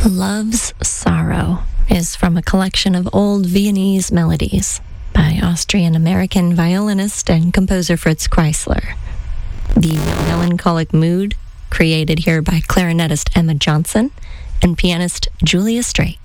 Love's Sorrow is from a collection of old Viennese melodies by Austrian-American violinist and composer Fritz Kreisler. The melancholic mood created here by clarinetist Emma Johnson and pianist Julia Straight.